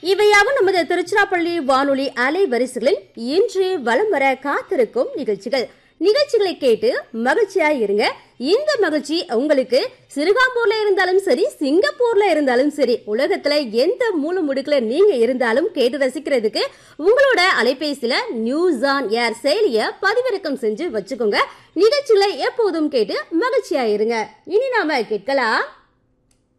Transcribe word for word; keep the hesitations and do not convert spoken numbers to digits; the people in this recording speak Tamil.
இவையாவும் நமது திருச்சிராப்பள்ளி வானொலி அலைவரிசைகளில் இன்று வலம் வர காத்திருக்கும் நிகழ்ச்சிகள். நிகழ்ச்சிகளை கேட்டு மகிழ்ச்சியா இருங்க. இந்த மகிழ்ச்சி உங்களுக்கு சிறுகாம்பூர்ல இருந்தாலும் சரி, சிங்கப்பூர்ல இருந்தாலும் சரி, உலகத்துல எந்த மூல முடுக்குல நீங்க இருந்தாலும் கேட்டு ரசிக்கிறதுக்கு உங்களோட அலைபேசியில நியூஸ் ஆன் ஏர் செயலிய பதிவிறக்கம் செஞ்சு வச்சுக்கோங்க. நிகழ்ச்சிகளை எப்போதும் கேட்டு மகிழ்ச்சியா இருங்க. இனி நாம கேட்கலாம்